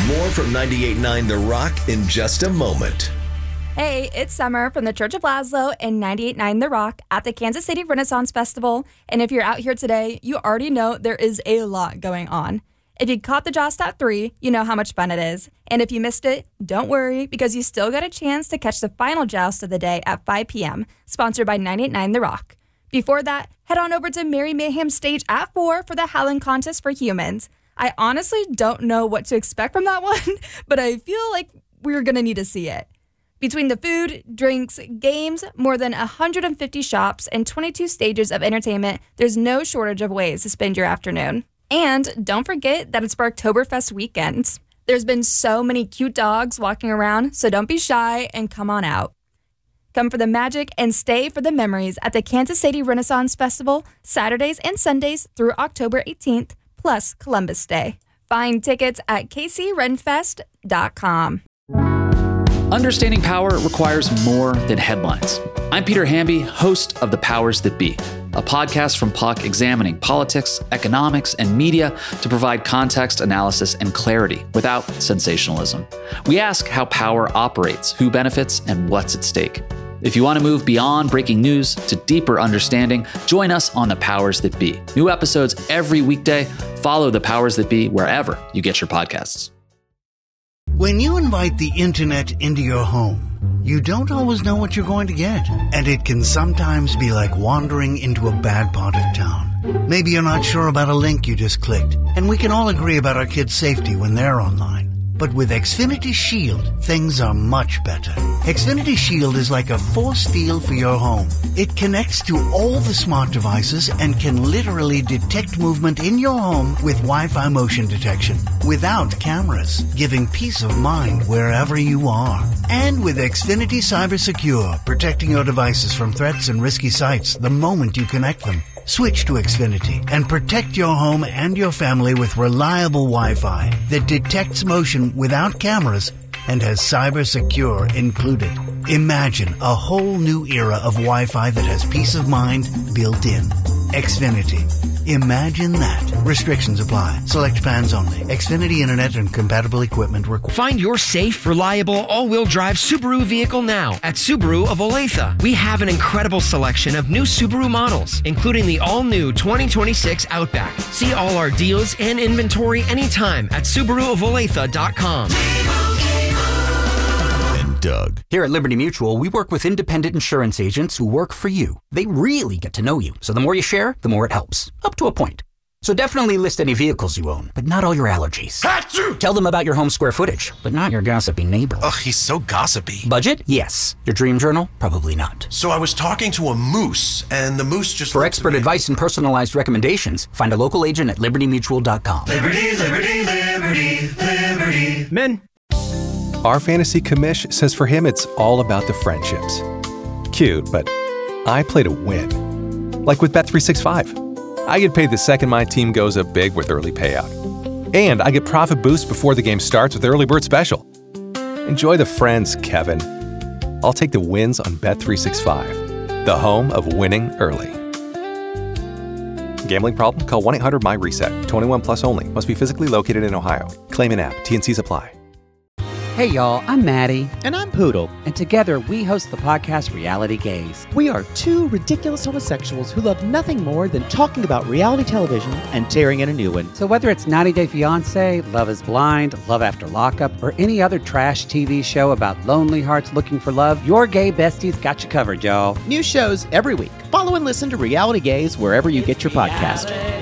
More from 98.9 The Rock in just a moment. Hey, it's Summer from the Church of Laszlo and 98.9 The Rock at the Kansas City Renaissance Festival. And if you're out here today, you already know there is a lot going on. If you caught the Joust at 3, you know how much fun it is. And if you missed it, don't worry, because you still got a chance to catch the final Joust of the day at 5 p.m., sponsored by 98.9 The Rock. Before that, head on over to Merry Mayhem's stage at 4 for the Howlin' Contest for Humans. I honestly don't know what to expect from that one, but I feel like we're going to need to see it. Between the food, drinks, games, more than 150 shops, and 22 stages of entertainment, there's no shortage of ways to spend your afternoon. And don't forget that it's Sparktoberfest weekend. There's been so many cute dogs walking around, so don't be shy and come on out. Come for the magic and stay for the memories at the Kansas City Renaissance Festival, Saturdays and Sundays through October 18th, plus Columbus Day. Find tickets at kcrenfest.com. Understanding power requires more than headlines. I'm Peter Hamby, host of The Powers That Be, a podcast from Puck examining politics, economics, and media to provide context, analysis, and clarity without sensationalism. We ask how power operates, who benefits, and what's at stake. If you want to move beyond breaking news to deeper understanding, join us on The Powers That Be. New episodes every weekday. Follow The Powers That Be wherever you get your podcasts. When you invite the internet into your home, you don't always know what you're going to get. And it can sometimes be like wandering into a bad part of town. Maybe you're not sure about a link you just clicked. And we can all agree about our kids' safety when they're online. But with Xfinity Shield, things are much better. Xfinity Shield is like a force field for your home. It connects to all the smart devices and can literally detect movement in your home with Wi-Fi motion detection without cameras, giving peace of mind wherever you are. And with Xfinity Cyber Secure, protecting your devices from threats and risky sites the moment you connect them. Switch to Xfinity and protect your home and your family with reliable Wi-Fi that detects motion without cameras and has Cyber Secure included. Imagine a whole new era of Wi-Fi that has peace of mind built in. Xfinity. Imagine that. Restrictions apply. Select plans only. Xfinity Internet and compatible equipment required. Find your safe, reliable, all-wheel drive Subaru vehicle now at Subaru of Olathe. We have an incredible selection of new Subaru models, including the all-new 2026 Outback. See all our deals and inventory anytime at SubaruofOlathe.com. Doug. Here at Liberty Mutual, we work with independent insurance agents who work for you. They really get to know you, so the more you share, the more it helps. Up to a point. So definitely list any vehicles you own, but not all your allergies. Achoo! Tell them about your home square footage, but not your gossipy neighbor. Ugh, he's so gossipy. Budget? Yes. Your dream journal? Probably not. So I was talking to a moose, and the moose just... For expert advice and personalized recommendations, find a local agent at libertymutual.com. Liberty, liberty, liberty, liberty. Men. Our fantasy commish says for him it's all about the friendships. Cute, but I play to win. Like with Bet365. I get paid the second my team goes up big with early payout. And I get profit boost before the game starts with Early Bird Special. Enjoy the friends, Kevin. I'll take the wins on Bet365, the home of winning early. Gambling problem? Call 1-800-MY-RESET. 21 plus only. Must be physically located in Ohio. Claim in app. T&Cs apply. Hey y'all, I'm Maddie. And I'm Poodle. And together we host the podcast Reality Gaze. We are two ridiculous homosexuals who love nothing more than talking about reality television and tearing in a new one. So whether it's 90 Day Fiancé, Love is Blind, Love After Lockup, or any other trash TV show about lonely hearts looking for love, your gay besties got you covered, y'all. New shows every week. Follow and listen to Reality Gaze wherever you get your podcast.